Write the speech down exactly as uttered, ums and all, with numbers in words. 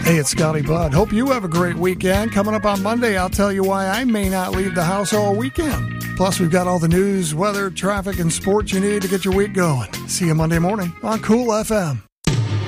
Hey, it's Scotty Budd. Hope you have a great weekend. Coming up on Monday, I'll tell you why I may not leave the house all weekend. Plus, we've got all the news, weather, traffic, and sports you need to get your week going. See you Monday morning on Cool F M.